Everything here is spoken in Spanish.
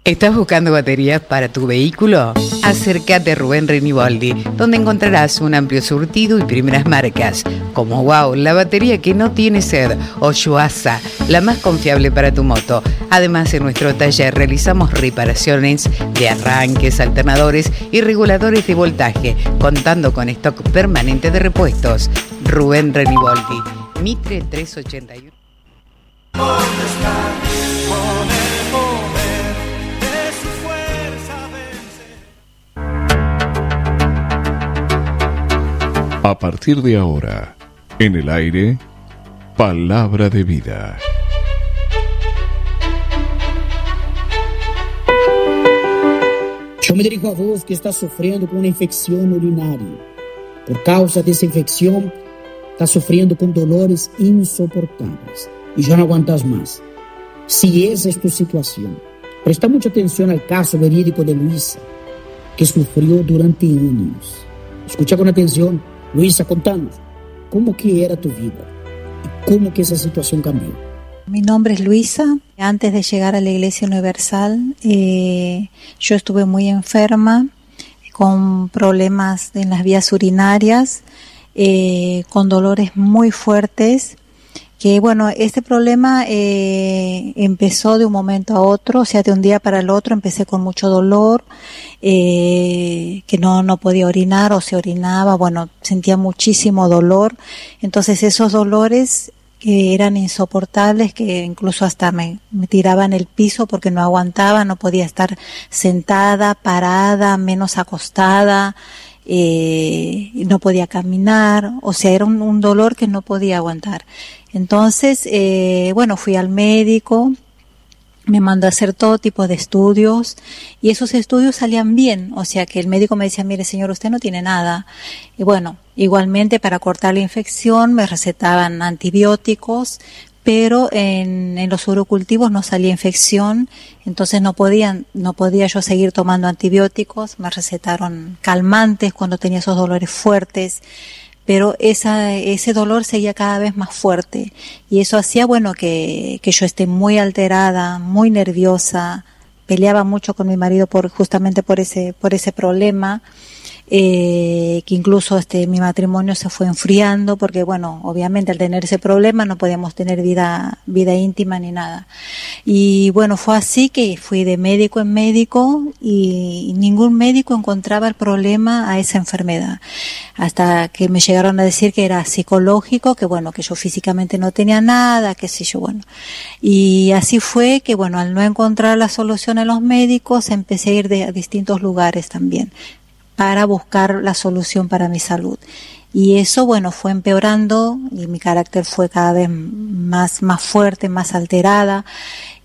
¿Estás buscando baterías para tu vehículo? Acércate a Rubén Reniboldi, donde encontrarás un amplio surtido y primeras marcas, como Wow, la batería que no tiene sed, o Yuasa, la más confiable para tu moto. Además, en nuestro taller realizamos reparaciones de arranques, alternadores y reguladores de voltaje, contando con stock permanente de repuestos. Rubén Reniboldi, Mitre 381. A partir de ahora, en el aire, Palabra de Vida. Yo me dirijo a vos que estás sufriendo con una infección urinaria. Por causa de esa infección, estás sufriendo con dolores insoportables y ya no aguantas más. Si esa es tu situación, presta mucha atención al caso verídico de Luisa, que sufrió durante años. Escucha con atención. Luisa, contanos, ¿cómo que era tu vida? ¿Y cómo que esa situación cambió? Mi nombre es Luisa. Antes de llegar a la Iglesia Universal, yo estuve muy enferma, con problemas en las vías urinarias, con dolores muy fuertes. Que bueno, este problema empezó de un momento a otro, o sea, de un día para el otro empecé con mucho dolor, que no podía orinar o se orinaba, bueno, sentía muchísimo dolor. Entonces esos dolores que eran insoportables, que incluso hasta me tiraba en el piso porque no aguantaba, no podía estar sentada, parada, menos acostada. No podía caminar, o sea, era un dolor que no podía aguantar. Entonces, bueno, fui al médico, me mandó a hacer todo tipo de estudios y esos estudios salían bien, o sea que el médico me decía, mire señor, usted no tiene nada. Y bueno, igualmente para cortar la infección me recetaban antibióticos, pero en los urocultivos no salía infección, entonces no podía yo seguir tomando antibióticos, me recetaron calmantes cuando tenía esos dolores fuertes, pero ese dolor seguía cada vez más fuerte y eso hacía, bueno, que yo esté muy alterada, muy nerviosa, peleaba mucho con mi marido justamente por ese problema. Que incluso mi matrimonio se fue enfriando porque bueno, obviamente al tener ese problema no podíamos tener vida íntima ni nada. Y bueno, fue así que fui de médico en médico y ningún médico encontraba el problema a esa enfermedad. Hasta que me llegaron a decir que era psicológico, que bueno, que yo físicamente no tenía nada, qué sé yo, bueno. Y así fue que bueno, al no encontrar la solución en los médicos, empecé a ir a distintos lugares también, para buscar la solución para mi salud. Y eso, bueno, fue empeorando y mi carácter fue cada vez más fuerte, más alterada.